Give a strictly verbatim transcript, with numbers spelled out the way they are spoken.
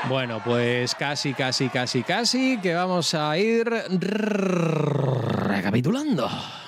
Bueno, pues casi, casi, casi, casi que vamos a ir recapitulando.